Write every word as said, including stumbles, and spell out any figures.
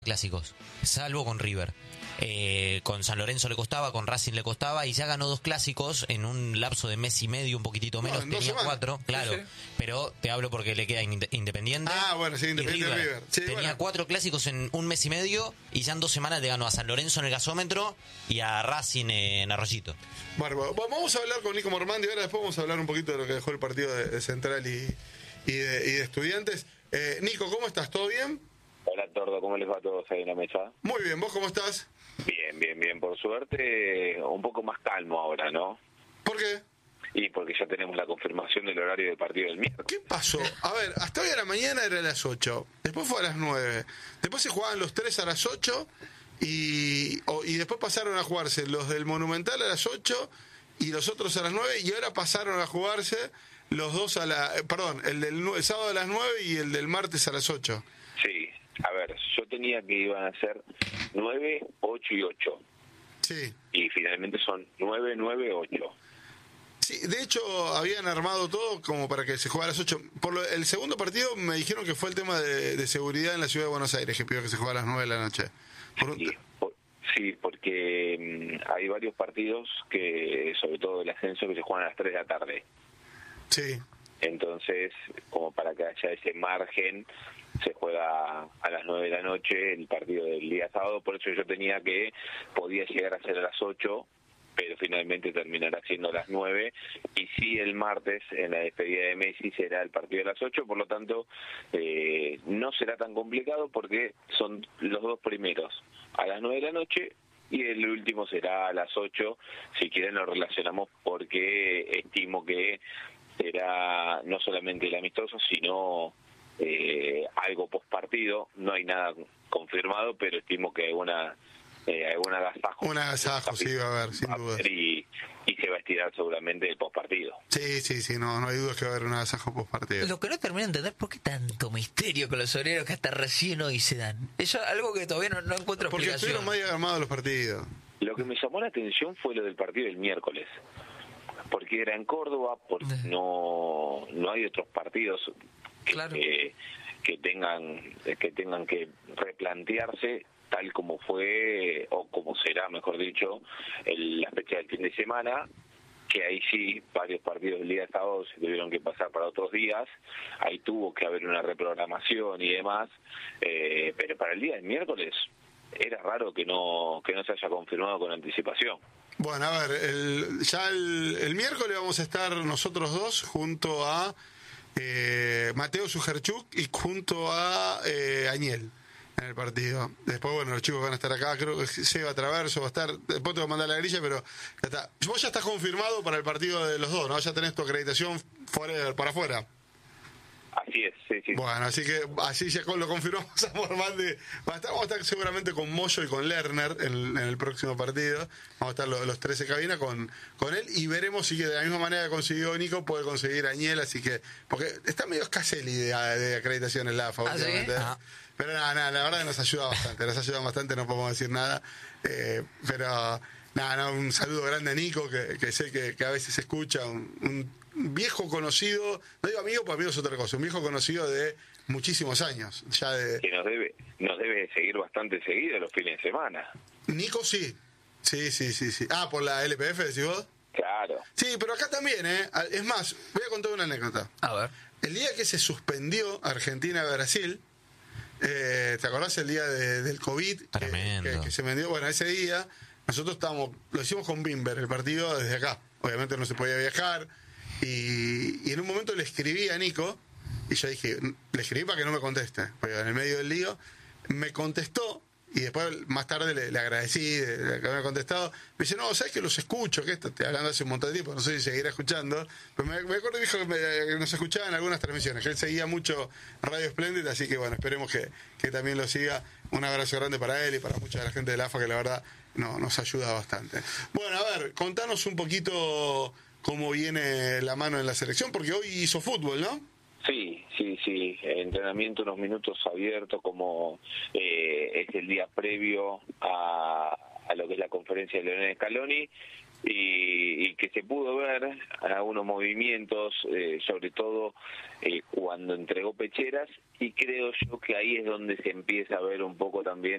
clásicos, salvo con River. Eh, con San Lorenzo le costaba, con Racing le costaba, y ya ganó dos clásicos en un lapso de mes y medio, un poquitito menos, no, tenía cuatro, claro, sí, sí. Pero te hablo porque le queda Independiente. Ah, bueno, sí, Independiente River. River. Sí, tenía bueno. cuatro clásicos en un mes y medio, y ya en dos semanas le ganó a San Lorenzo en el gasómetro y a Racing en Arroyito. Bárbaro. Vamos a hablar con Nico Mormandi, ahora después vamos a hablar un poquito de lo que dejó el partido de, de Central y, y, de, y de Estudiantes. Eh, Nico, ¿cómo estás? ¿Todo bien? Hola, Tordo, ¿cómo les va a todos ahí en la mesa? Muy bien, ¿vos cómo estás? Bien, bien, bien, por suerte, un poco más calmo ahora, ¿no? ¿Por qué? Y porque ya tenemos la confirmación del horario del partido del miércoles. ¿Qué pasó? A ver, hasta hoy a la mañana era a las ocho, después fue a las nueve, después se jugaban los tres a las ocho y, o, y después pasaron a jugarse los del Monumental a las ocho y los otros a las nueve, y ahora pasaron a jugarse los dos a la... Eh, perdón, el del el sábado a las nueve y el del martes a las ocho. Sí, a ver, yo tenía que iban a ser nueve, ocho y ocho. Sí. Y finalmente son nueve, nueve, ocho. Sí, de hecho habían armado todo como para que se jugara a las ocho. Por lo, el segundo partido me dijeron que fue el tema de, de seguridad en la ciudad de Buenos Aires, que pidió que se jugara a las nueve de la noche. Por un... Sí, por, sí, porque mmm, hay varios partidos, que sobre todo el ascenso, que se juegan a las tres de la tarde. Sí. Entonces, como para que haya ese margen, se juega a las nueve de la noche el partido del día sábado. Por eso yo tenía que, podía llegar a ser a las ocho, pero finalmente terminará siendo a las nueve. Y sí, el martes, en la despedida de Messi, será el partido a las ocho. Por lo tanto, eh, no será tan complicado porque son los dos primeros a las nueve de la noche. Y el último será a las ocho. Si quieren lo relacionamos porque estimo que será no solamente el amistoso, sino eh, algo post partido. No hay nada confirmado, pero estimo que alguna eh, algún agasajo. Un agasajo, sí, va a haber, sin duda. Y, y se va a estirar seguramente el post partido. Sí, sí, sí, no, no hay duda que va a haber un agasajo post partido. Lo que no termino de entender, ¿por qué tanto misterio con los horarios que hasta recién hoy se dan? Eso es algo que todavía no, no encuentro Porque explicación. estuvieron más armados los partidos. Lo que me llamó la atención fue lo del partido del miércoles, porque era en Córdoba, porque no no hay otros partidos que, Claro. que, que tengan que tengan que replantearse tal como fue o como será, mejor dicho, el, la fecha del fin de semana, que ahí sí varios partidos del día de sábado se tuvieron que pasar para otros días, ahí tuvo que haber una reprogramación y demás, eh, pero para el día del miércoles era raro que no que no se haya confirmado con anticipación. Bueno, a ver, el, ya el, el miércoles vamos a estar nosotros dos junto a eh, Mateo Sujerchuk y junto a eh, Añel en el partido. Después, bueno, los chicos van a estar acá, creo que Seba Traverso va a estar, después te voy a mandar la grilla, pero ya está. Vos ya estás confirmado para el partido de los dos, ¿no? Ya tenés tu acreditación fuera, para afuera. Así es, sí, sí. Bueno, así que así ya lo confirmamos a Mormandi. Va a estar, vamos a estar seguramente con Moyo y con Lerner en, en el próximo partido. Vamos a estar los, los tres en cabina con, con él y veremos si que de la misma manera que consiguió Nico puede conseguir a Añel, así que porque está medio escaseli de, de acreditación en la A F A ¿Ah, últimamente. sí? Ah. Pero nada, nada, la verdad que nos ayuda bastante, nos ayuda bastante, no podemos decir nada. Eh, pero nada, no, un saludo grande a Nico, que, que sé que, que a veces escucha, un, un viejo conocido, no digo amigo, porque amigo es otra cosa, un viejo conocido de muchísimos años, ya de... Que nos debe nos debe seguir bastante seguido los fines de semana. Nico sí, sí, sí, sí, sí. Ah, por la L P F, decís vos. Claro. Sí, pero acá también, ¿eh? Es más, voy a contar una anécdota. A ver. El día que se suspendió Argentina-Brasil, eh, ¿te acordás el día de, del COVID? Tremendo. Que, que, que se vendió, bueno, ese día nosotros estábamos, lo hicimos con Bimber, el partido desde acá. Obviamente no se podía viajar. Y, y en un momento le escribí a Nico, y yo dije, le escribí para que no me conteste, porque en el medio del lío me contestó, y después más tarde le, le agradecí de, de que me haya contestado. Me dice, no, ¿sabes que los escucho? Que esto estoy hablando hace un montón de tiempo, no sé si seguirá escuchando, pero me, me acuerdo que dijo que, me, que nos escuchaba en algunas transmisiones, que él seguía mucho Radio Splendid, así que bueno, esperemos que, que también lo siga. Un abrazo grande para él y para mucha de la gente de la A F A, que la verdad no, nos ayuda bastante. Bueno, a ver, contanos un poquito cómo viene la mano en la selección, porque hoy hizo fútbol, ¿no? Sí, sí, sí, entrenamiento unos minutos abiertos, como eh, es el día previo a, a lo que es la conferencia de Lionel Scaloni, y, y que se pudo ver algunos movimientos, eh, sobre todo eh, cuando entregó Pecheras, y creo yo que ahí es donde se empieza a ver un poco también